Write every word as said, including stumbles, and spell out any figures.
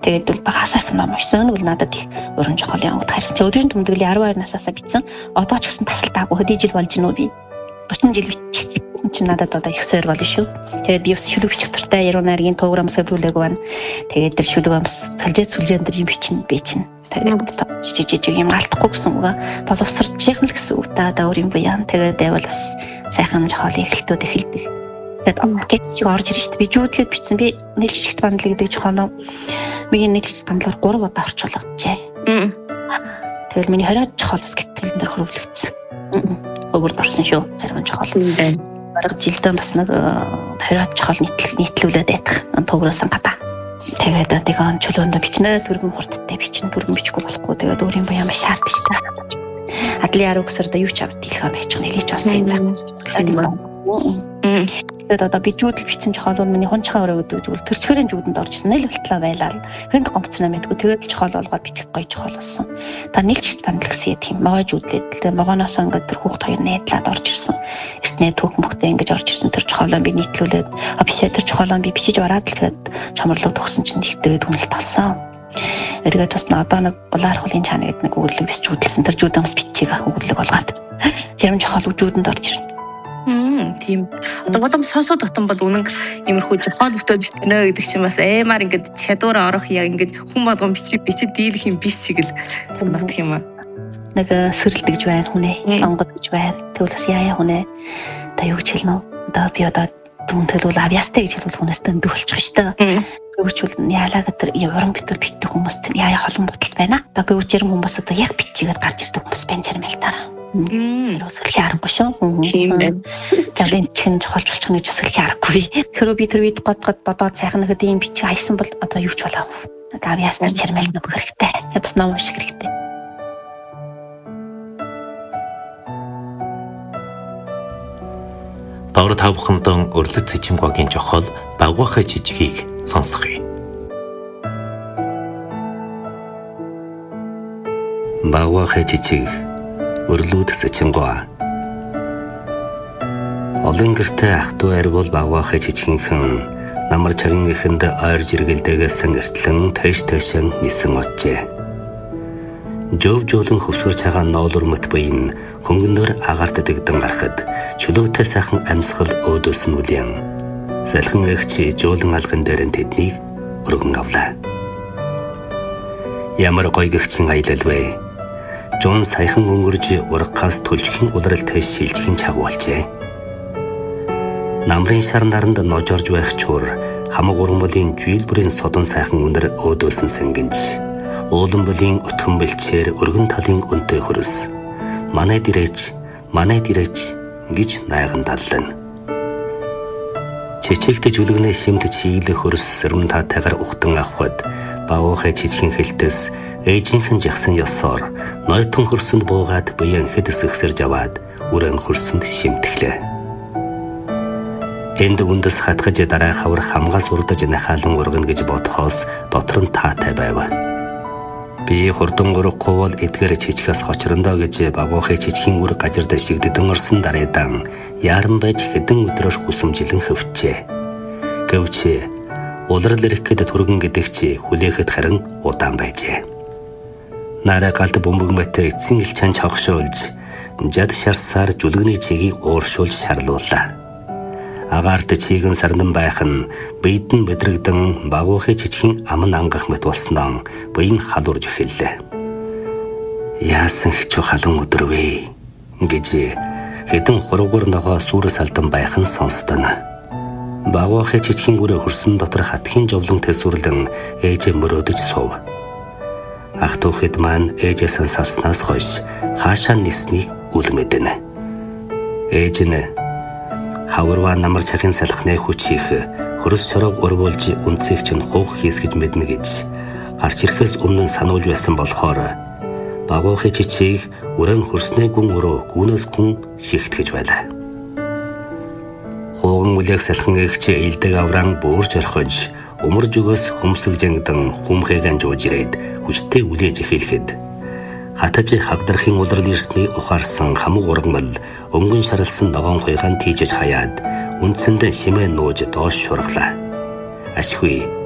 Тэгээд бол багасаа их ном уншсан. Нүгэл надад их уран зохиол явагдах харсан. Чи өдрийн тэмдэглэл арван хоёр насаасаа бичсэн. Одоо ч гэсэн тасалтаагүй хэдий жил болж гинөө би. дөрвөн жил бичих чи надад одоо их сойр болно шүү. Тэгээд би бас шүлэг бичих дуртай яруу найргийн програм сэрдүүлээг байна. Тэгээд тэр шүлэг амс сүлжээ сүлжээ энэ бичин бичин. Тэгээд жижиг юм алдахгүй гэсэн үг. Боловсрч чих л гэсэн үг та даурын буян. Тэгээд байвал бас сайхан зохиолын эхлэлтүүд эхэлдэг. Тэгээд анкет чи орж ирж штэ би жүүдлээд бичсэн. Би нийлжигт бандлаг гэдэг зохиолоо миний нийлжигт бандлаар гурав удаа орчуулгаджээ. Тэгэл миний хориод зохиол бас гэтэл дээр хөрвөлөгдсөн. Өвөрд орсон шүү. Зарим зохиол. Бараг жилдээ бас нэг хориод зохиол нийтлүүлээд байдаг. Туграсан гадаа. Тэгээд тэгээ чөлөөндө бичнэ төргөн хурдтай бичнэ төргөн бичихгүй болохгүй. Тэгээд өөрийн буяа маш шаардж штэ. Адлын арга өсөрдө юу ч авд дийлхэ байж байгаа нэлээч олсон юм байна. Тэгээд одоо би жүүдэл бичсэн зохиол бол миний хончхаа өрөө гэдэг зүйл төрчгөрийн жүүдэнд орж ирсэн. Нэл болтлоо байлаа. Хэнд гомцноо мэдгүй тэгээд зохиол болгоод бичих гоё зохиол болсон. Та нийлжигт бандл гэсэн тийм могоо жүүдлээд тэгээд могооноос ингээд тэр хүүхд хоёр найдлаад орж ирсэн. Эртнээ түүх мөхтэй ингэж орж ирсэн тэр зохиолоо би нийтлүүлээд а бишээ тэр зохиолоо би бичиж ораад л тэгээд чамрлуу төгсөн чинь тэгтээд үнэлт болсон. Эргээд бас одоо нэг улаар хулын чаана гэдэг нэг өгүүлэг бис жүүдэлсэн тэр жүүдэн бас биччихээ өгүүлэг болгоод зарим зохиол жүүдэнд орж ирсэн. Хм тийм. Одоо болом сонсоод дотон бол үнэн иймэрхүү зохиол бүтээд битгэнэ гэдэг чинь бас аймаар ингээд чадвараа орох яа ингээд хүн болгон бичиж бичиж дийлэх юм биш шиг л санагдах юм аа. Нэг сэрэлт гэж байна хүнээ. Онгод гэж байна. Тэгвэл бас яая хүнээ. Та юу гэж хэлнэ вэ? Одоо би одоо түнтэл бол авьяастай гэж хэлвэл хүнээс дөндөө болчих шүү дээ. Гэвчүүл яалаа гэдэг уран бүтээр битдэг хүмүүст яая холон бодолт байна. Одоо гэвч ярим хүмүүс одоо яг бичигээд гарч ирдэг хүмүүс байна зарим ялтаараа. Тэр өсөлхий аргагүй шүү. Тийм байна. Тэгээд чин зохиолч болчих гэж өсөлхий аргагүй. Тэгэхээр би тэр үед годгод бодоод сайхан нэгэд ийм бичиг хайсан бол одоо юу ч болоогүй. Авьяаснаар чармал нөх хэрэгтэй. Бас ном унших хэрэгтэй. Бавар та бүхэндээ Өрлөг Цэчимгогийн зохиол Багвахай жижигийг сонсгоё. Багвахай жижиг Өрлөг Цэчимгоо. Олон гэртээ ах トゥ арвал Багвахай жижигхэн намар чагийн ихэнд ойр жиргэлдэгээс эртлэн тэш тэшэн нисэн очжээ. Жов жолон хөвсгөрч байгаа ноолор мэт буйн хөнгөндөр агаарт дэгдэн гарахад чөлөөтэй сайхан амьсгал өөдөөс нь үлэн. Салхин эгч жолон алган дээр нь тэднийг өргөн авлаа. Ямар гоё гэгчин аялал вэ? Жон саяхан өнгөрж ургахаас түлжихэн улирал тэш шилжихэн чагу болжээ. Намрын шар наранд ножорж байх чур хамаг ургамлын жийл бүрийн содон сайхан үнэр өөдөөс нь сэнгэнж уулан бүлийн өтгөн бэлчээр өргөн талын өнтэй хөрөс. Манай дирээч, манай дирээч гэж найган даллана. Чичээлтэй жүлгэнэ шимтэж хийлэх хөрөс сэрмэн таатайгаар ухтан авахд Багвахай жижигхэн хэлтэс ээжийнхэн жагсан ёсоор нойтон хөрсөнд буугаад буян хэд эсгсэрж аваад үрэн хөрсөнд шимтгэлээ. Энд үндэс хатгаж дараа хавар хамгаас урдаж нахаалан ургана гэж бодхоос дотор нь таатай байв. Би хурдан гурахгүй бол эдгээр чичгээс хочрондоо гэж Багвахай чичгийн үр гажирд шигдэн орсон дараадан яран байж хэдэн өдрөөр хүсэмжилэн хөвчээ. Гэвч улирал ирэхэд түргэн гэдэг чи хүлээхэд харин удаан байжээ. Нараа галд бөмбөгмөтэй эцсийн элчан чогшоолж жад шарсаар жүлгний чигийг ууршуулж шарлууллаа. Агаарт чигэн сарнан байх нь бийдэн мэдрэгдэн Багвахай жижигхэн аман ангах мэт болсноо буян халуурж эхэллээ. Яасан хчүү халуун өдөр вэ гэж хэдэн хуруугаар ногоо сүрэс алдан байх нь сонстона. Багвахай жижигхэн үрэ хөрсөн дотор хатхийн жовлон тэсвэрлэн ээжээ мөрөөдөж суув. Ах түүхэд маань ээжээс салснаас хойш хаашаа ниснийг үлмэдэнэ. Ээж нь хаварва намар чахын салхны хүч их хөрөс шорог урвуулж үнцэг чинь хуух хийсгэж мэднэ гэж гарч ирэхээс өмнө сануулж байсан болохоор Багвахай жижиг өрөн хөрснөө гүн өрөө гүнээс гүн шигтгэж байлаа. Хууган үлээх салхин эгч илдэг авран буурж орхиж өмөрж өгөөс хөмсгжэнгдэн хүмхээгэн жууж ирээд хүчтэй үлээж эхэлхэд хатаж хагдрахын улирал ирсний ухаарсан хамаг ургамал өнгөн шаралсан ногоон хуйгаан тийжэж хаяад үндсэндээ шимээ нууж доош шурглаа. Ашгүй